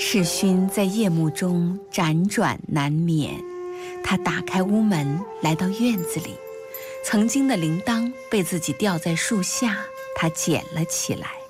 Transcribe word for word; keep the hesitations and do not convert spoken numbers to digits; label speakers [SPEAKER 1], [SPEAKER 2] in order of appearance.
[SPEAKER 1] 世勋在夜幕中辗转难眠，他打开屋门，来到院子里。曾经的铃铛被自己吊在树下，他捡了起来。